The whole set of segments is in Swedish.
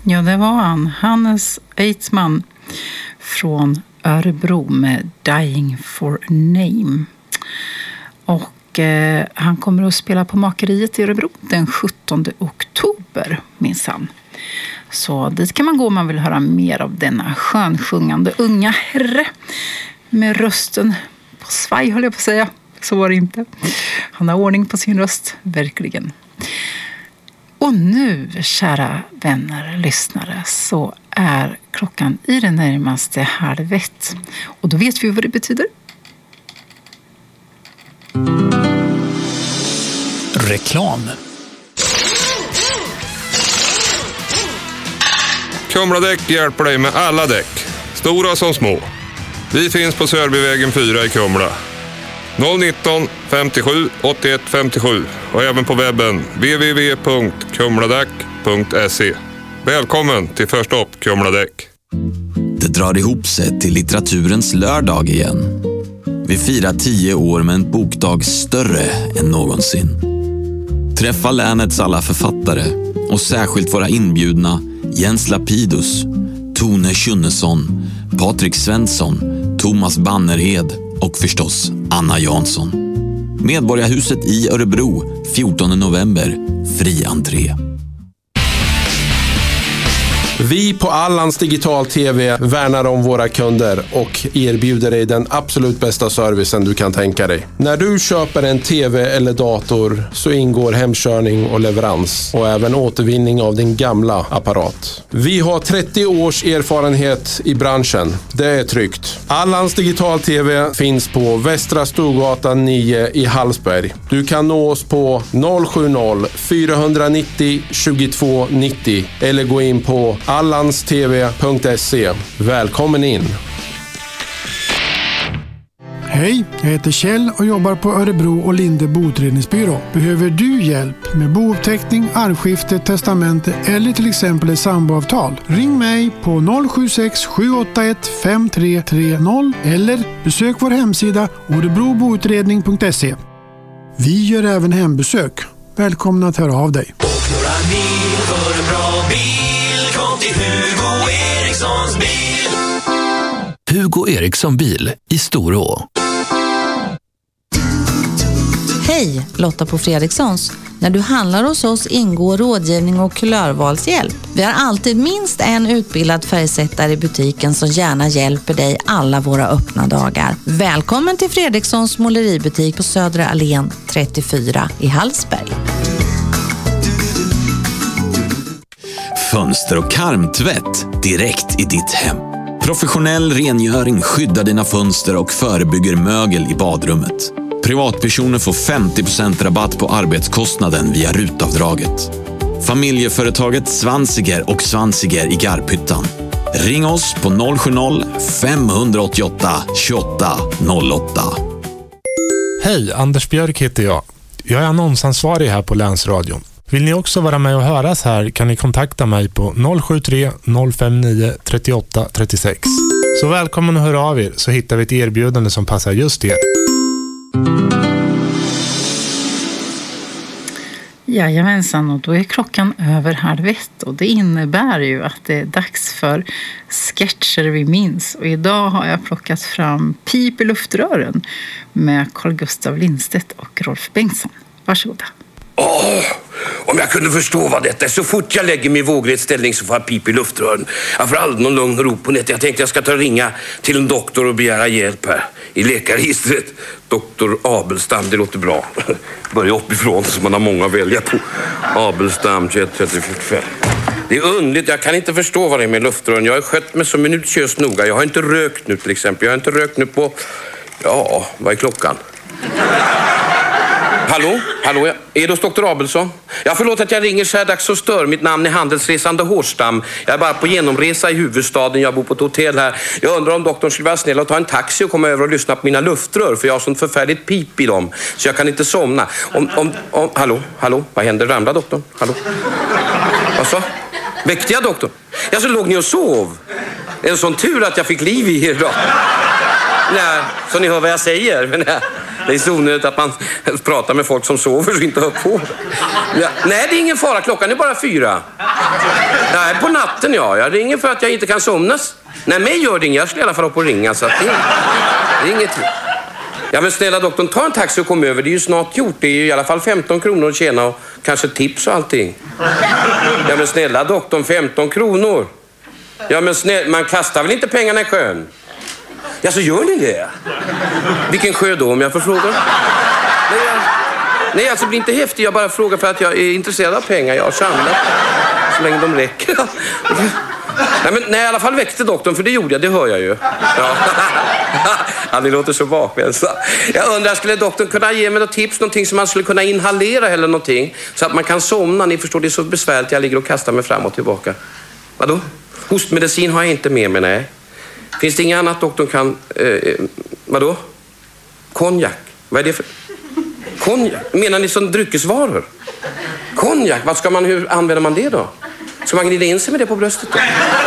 Ja, det var han. Hannes Eidsman från Örebro med Dying for a Name. Och han kommer att spela på Makeriet i Örebro den 17 oktober, minns han. Så dit kan man gå om man vill höra mer av denna skönsjungande unga herre med rösten på svaj, håller jag på att säga. Så var det inte. Han har ordning på sin röst, verkligen. Och nu, kära vänner, lyssnare, så är klockan i det närmaste 12:30. Och då vet vi vad det betyder. Reklam. Kumladäck hjälper dig med alla däck, stora som små. Vi finns på Sörbyvägen 4 i Kumla. 019 57 81 57 och även på webben www.kumladäck.se. Välkommen till Först upp Kumladäck. Det drar ihop sig till litteraturens lördag igen. Vi firar 10 år med en bokdag större än någonsin. Träffa länets alla författare och särskilt våra inbjudna Jens Lapidus, Tone Schunnesson, Patrik Svensson, Thomas Bannerhed och förstås Anna Jansson. Medborgarhuset i Örebro, 14 november, fri entré. Vi på Allans Digital TV värnar om våra kunder och erbjuder dig den absolut bästa servicen du kan tänka dig. När du köper en TV eller dator så ingår hemkörning och leverans och även återvinning av din gamla apparat. Vi har 30 års erfarenhet i branschen. Det är tryggt. Allans Digital TV finns på Västra Storgatan 9 i Hallsberg. Du kan nå oss på 070 490 22 90 eller gå in på allanstv.se. Välkommen in! Hej, jag heter Kjell och jobbar på Örebro och Linde boutredningsbyrå. Behöver du hjälp med bouppteckning, arvskifte, testamente eller till exempel ett samboavtal? Ring mig på 076 781 5330 eller besök vår hemsida örebroboutredning.se. Vi gör även hembesök. Välkomna att höra av dig. Hugo Eriksson bil i Storå. Hej, Lotta på Fredrikssons. När du handlar hos oss ingår rådgivning och kulörvalshjälp. Vi har alltid minst en utbildad färgsättare i butiken som gärna hjälper dig alla våra öppna dagar. Välkommen till Fredrikssons måleributik på Södra Allén 34 i Hallsberg. Fönster- och karmtvätt direkt i ditt hem. Professionell rengöring skyddar dina fönster och förebygger mögel i badrummet. Privatpersoner får 50% rabatt på arbetskostnaden via RUT-avdraget. Familjeföretaget Svansiger och Svansiger i Garphyttan. Ring oss på 070-588 28 08. Hej, Anders Björk heter jag. Jag är annonsansvarig här på Länsradion. Vill ni också vara med och höras här kan ni kontakta mig på 073 059 38 36. Så välkommen att höra av er så hittar vi ett erbjudande som passar just er. Jajamensan, och då är klockan över 12:30 och det innebär ju att det är dags för sketcher vi minns. Och idag har jag plockat fram Pip i luftrören med Carl Gustav Lindstedt och Rolf Bengtsson. Varsågoda. Om jag kunde förstå vad detta är. Så fort jag lägger mig i vågrätt ställning så får jag pip i luftrören. Jag får aldrig någon lugn ro på nätet. Jag tänkte jag ska ta och ringa till en doktor och begära hjälp här i läkarregistret. Doktor Abelstam, det låter bra. Börja uppifrån så man har många att välja på. Abelstam 2134. Det är underligt, jag kan inte förstå vad det är med luftrören. Jag har skött mig så minutiöst noga. Jag har inte rökt nu till exempel. Jag har inte rökt nu på... Ja, vad är klockan? Hallå, är det hos doktor Abelsson? Ja, förlåt att jag ringer så här dags och stör. Mitt namn är Handelsresande Hårstam. Jag är bara på genomresa i huvudstaden. Jag bor på ett hotell här. Jag undrar om doktorn skulle vara snäll och ta en taxi och komma över och lyssna på mina luftrör. För jag har sånt förfärligt pip i dem. Så jag kan inte somna. Hallå, vad händer? Ramla doktorn? Hallå? Vad så? Väckte jag doktorn? Ja, så låg ni och sov. En sån tur att jag fick liv i er idag. Nej, så ni hör vad jag säger. Men Det är så onödigt att man pratar med folk som sover och inte hör på. Ja, nej, det är ingen fara. Klockan är bara 4. Nej, på natten, ja. Jag ringer för att jag inte kan somnas. Nej, mig gör det inget. Jag skulle i alla fall upp och ringa. Så att det är inget. Ja, men snälla doktorn, ta en taxi och kom över. Det är ju snart gjort. Det är ju i alla fall 15 kronor att tjäna och kanske tips och allting. Ja, men snälla doktorn, 15 kronor. Ja, men snälla, man kastar väl inte pengarna i sjön? Ja, så gör ni det? Vilken sjö då, om jag får fråga? Nej, alltså blir inte häftig. Jag bara frågar för att jag är intresserad av pengar. Jag har samlat så länge de räcker. Nej, i alla fall väckte doktorn, för det gjorde jag, det hör jag ju. Ja, det låter så bakvänt. Jag undrar, skulle doktorn kunna ge mig något tips, någonting som man skulle kunna inhalera eller någonting, så att man kan somna? Ni förstår, det är så besvärligt, jag ligger och kastar mig fram och tillbaka. Vadå? Hostmedicin har jag inte med mig, nej. Finns det inget annat doktorn kan... vadå? Konjak? Vad är det för... Konjak? Menar ni som dryckesvaror? Konjak? Hur använder man det då? Ska man glida in sig med det på bröstet då?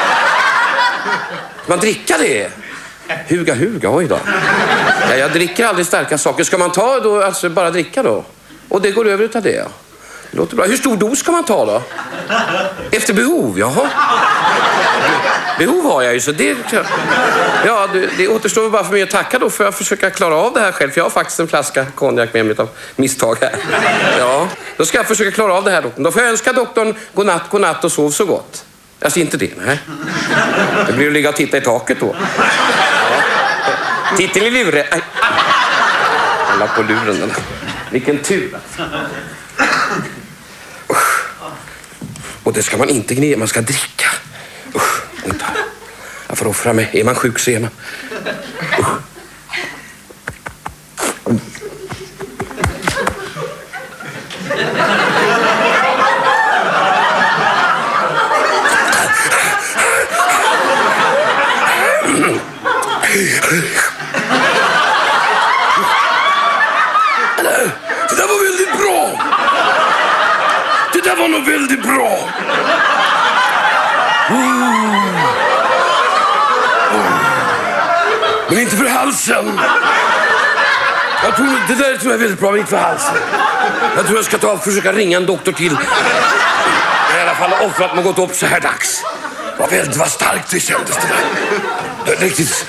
Man dricka det? Huga, oj då. Ja, jag dricker aldrig starka saker. Ska man ta då, alltså bara dricka då? Och det går över utav det, ja. Det låter bra. Hur stor dos ska man ta då? Efter behov, jaha. Behov har jag ju, så det... Ja, det återstår bara för mig att tacka då, för jag försöka klara av det här själv. För jag har faktiskt en flaska konjak med mig av misstag här. Ja, då ska jag försöka klara av det här doktorn. Då får jag önska doktorn godnatt och sov så gott. Alltså inte det, nej. Det blir att ligga och titta i taket då. Ja. Titta i luren. Alla på luren. Vilken tur. Och det ska man inte gnä, man ska dricka. Vänta. Jag får offra mig. Är man sjuk så är man. Det där var väldigt bra. Det där var nog väldigt bra. Men inte för halsen. Det där tror jag är väldigt bra, men inte för halsen. Jag tror jag ska ta och försöka ringa en doktor till. I alla fall offra att man gått upp så här dags. Vad starkt det kändes det där. Det är riktigt...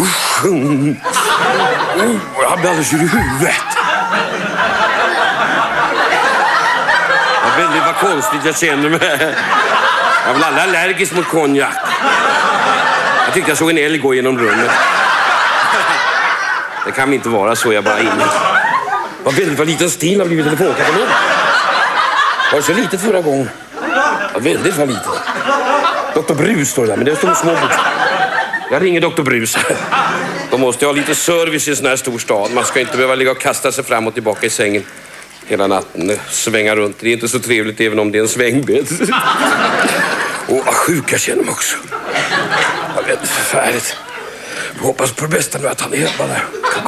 jag blir alldeles i huvudet. Vad konstigt jag känner mig. Jag är väl alla allergisk mot konjak. Jag tyckte jag såg en älg gå genom rummet. Det kan väl inte vara så, jag bara inne. Vad liten stil har blivit telefonkatalog. Var det så litet förra gången? Ja, väldigt vad litet. Dr. Brus står det där, men det står små bok. Jag ringer Dr. Brus. Då måste jag ha lite service i en sån här stor stad. Man ska inte behöva ligga och kasta sig fram och tillbaka i sängen hela natten, svänga runt. Det är inte så trevligt även om det är en svängbädd. Och vad sjuk jag känner mig också. Jag vet, förfärligt. Jag hoppas på det bästa nu att han är hemma där.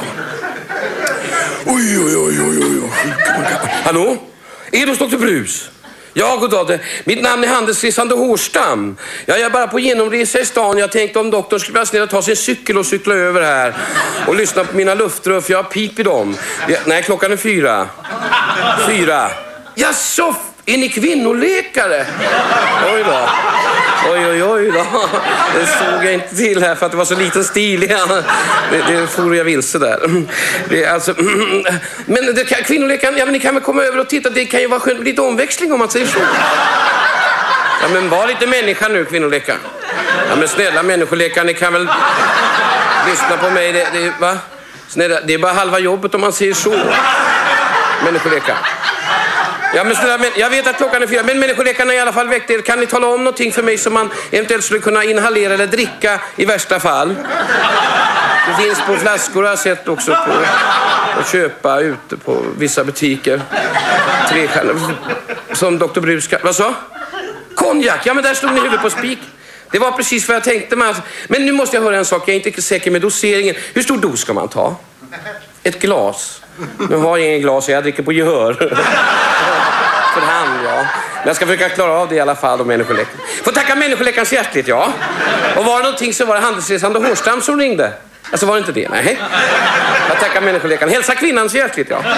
Oj. Hallå? Är det hos Dr. Brus? Ja, god dag. Mitt namn är handelsresande Hårstam. Jag är bara på genomresa i stan. Jag tänkte om doktorn skulle vara snäll att ta sin cykel och cykla över här. Och lyssna på mina luftrör, för jag har pip i dem. Nej, klockan är 4. 4. Jaså, är ni kvinnoläkare? Oj då. Oj då. Det såg jag inte till här för att det var så liten stil. Det får jag vilse där. Det är alltså, men det kan, kvinnoläkaren, ja, men ni kan väl komma över och titta. Det kan ju vara skönt, lite omväxling om man säger så. Ja, men var lite människa nu, kvinnoläkaren. Ja, men snälla människoläkaren, ni kan väl lyssna på mig. Va? Snälla, det är bara halva jobbet om man säger så. Människoläkaren. Ja, men snälla, jag vet att klockan är 4, men människoläkarna i alla fall väckte er. Kan ni tala om någonting för mig som man eventuellt skulle kunna inhalera eller dricka i värsta fall? Det finns på flaskor, jag har sett också på att köpa ute på vissa butiker. 3 som Dr. Brus. Vad så? Konjak, ja men där slog ni huvudet på spik. Det var precis vad jag tänkte. Men nu måste jag höra en sak, jag är inte säker med doseringen. Hur stor dos ska man ta? Ett glas. Nu har jag ingen glas, jag dricker på gehör. För hand, ja. Men jag ska försöka klara av det i alla fall om människoläkaren. Får tacka människoläkaren så hjärtligt, ja. Och var det någonting så var det handelsresande Hårstam som ringde. Alltså var det inte det? Nej. Jag tackar människoläkaren. Hälsa kvinnan så hjärtligt, ja.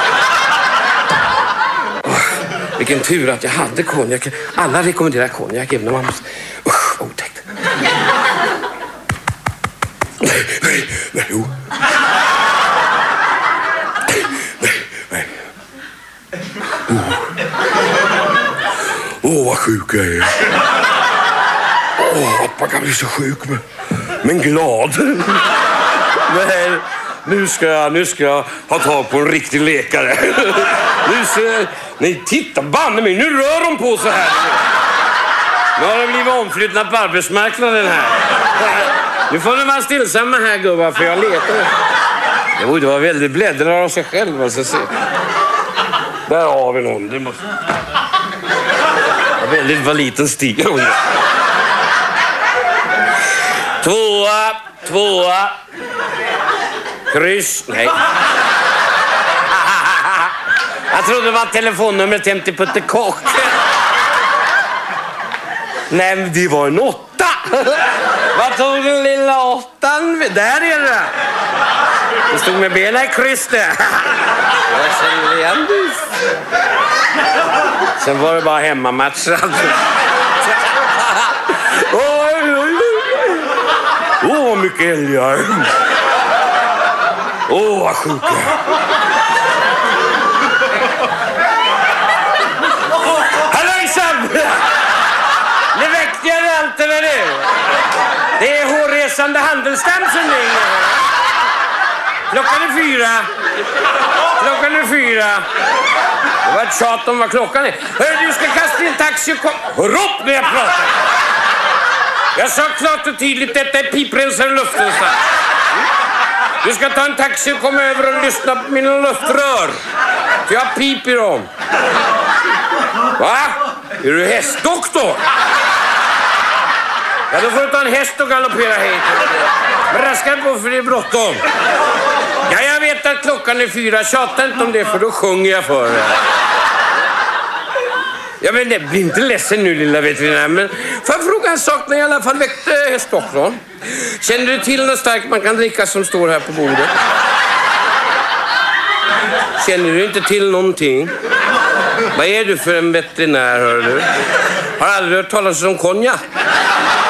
Vilken tur att jag hade konjak. Alla rekommenderar konjak, även om man måste... Usch, otäckt. Nej, jo. Vad sjuk jag är. Pappa kan bli så sjuk, men glad. Men nu ska jag ha tag på en riktig läkare. Nej, titta, banne mig, nu rör de på så här. Nu har det blivit omflyttnat på arbetsmarknaden här. Nu får ni vara stillsamma här, gubbar, för jag letar. Det var väldigt bläddrar av sig själv, alltså. Se. Där har vi någon. Det måste... Väldigt vad liten stiger hon. Tvåa. Kryss. Nej. Jag trodde det var telefonnumret hem till Puttekock. Nej, men det var en 8. Vad tog den lilla 8:an? Där är det. Det stod med benen i kryss det. Jag känner igen det. Sen var det bara hemmamatch. Vad mycket älgar. Vad sjuka. Hallåjsan! Det väckte jag allt över det. Det är hårresande handelstam som ringer. Klockan är 4. Det var ett tjat om vad klockan är. Hörru, du ska kasta in taxi och kom... Hör upp när jag pratar. Jag sa klart och tydligt, detta är piprensar i luften. Du ska ta en taxi och komma över och lyssna på mina luftrör. För jag piper dem. Va? Är du hästdoktor? Ja, då får du ta en häst och galoppera hit. Men raska på för det är bråttom. Ja, jag vet att klockan är 4. Tjata inte om det, för då sjunger jag för det. Ja, men det blir inte ledsen nu, lilla veterinär. Men får jag fråga en sak när jag i alla fall väckte hästdoktorn? Känner du till något starkt man kan dricka som står här på bordet? Känner du inte till någonting? Vad är du för en veterinär, hör du? Har aldrig hört talas om konjak?